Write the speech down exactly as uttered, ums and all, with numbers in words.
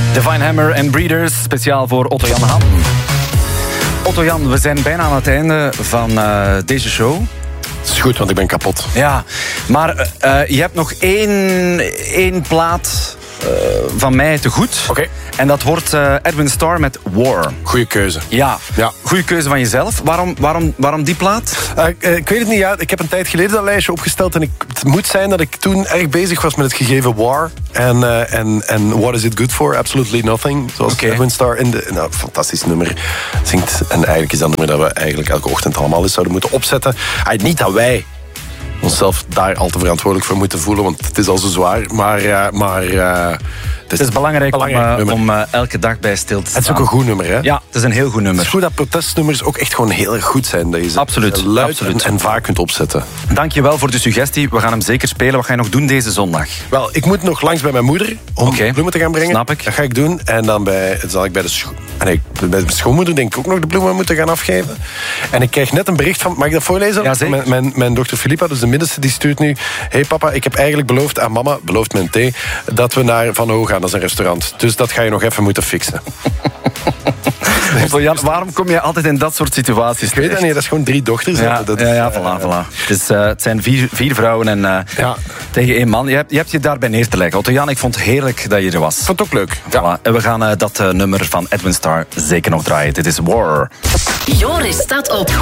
Divine Hammer en Breeders, speciaal voor Otto-Jan Han. Otto-Jan, we zijn bijna aan het einde van uh, deze show. Het is goed, want ik ben kapot. Ja, maar uh, je hebt nog één, één plaat uh, van mij te goed. Oké. Okay. En dat wordt uh, Edwin Starr met War. Goeie keuze. Ja, ja. Goeie keuze van jezelf. Waarom, waarom, waarom die plaat? Uh, uh, ik weet het niet, ja. Ik heb een tijd geleden dat lijstje opgesteld. En ik, het moet zijn dat ik toen erg bezig was met het gegeven War. En, uh, en, en What is it good for? Absolutely nothing. Zoals okay. Edwin Starr in de... Nou, fantastisch nummer zingt. En eigenlijk is dat nummer dat we eigenlijk elke ochtend allemaal eens zouden moeten opzetten. Uh, niet dat wij onszelf daar al te verantwoordelijk voor moeten voelen, want het is al zo zwaar. Maar... Uh, maar uh, Het is, het is belangrijk, belangrijk om, uh, om uh, elke dag bij stil te staan. Het is ook een goed nummer, hè? Ja, het is een heel goed nummer. Het is goed dat protestnummers ook echt gewoon heel erg goed zijn. Dat je ze absoluut, luid absoluut. En, en vaak kunt opzetten. Dank je wel voor de suggestie. We gaan hem zeker spelen. Wat ga je nog doen deze zondag? Wel, ik moet nog langs bij mijn moeder om okay. bloemen te gaan brengen. Snap ik. Dat ga ik doen. En dan bij, zal ik bij de, scho- nee, bij de schoonmoeder denk ik ook nog de bloemen moeten gaan afgeven. En ik krijg net een bericht van... Mag ik dat voorlezen? Ja, zeker. Mijn, mijn, mijn dochter Filippa, dus de middenste, die stuurt nu... Hey papa, ik heb eigenlijk beloofd aan mama, beloofd mijn thee, dat we naar Van Ho gaan, dat is een restaurant. Dus dat ga je nog even moeten fixen. Jan, waarom kom je altijd in dat soort situaties? Ik weet dat niet, dat is gewoon drie dochters. Ja, dat ja, is, ja, voilà, voilà. Het, is, uh, het zijn vier, vier vrouwen en uh, ja. tegen één man. Je hebt, je hebt je daarbij neer te leggen. Otto-Jan, ik vond het heerlijk dat je er was. Ik vond het ook leuk. Ja. Voilà. En we gaan uh, dat uh, nummer van Edwin Starr zeker nog draaien. Dit is War. Joris staat op.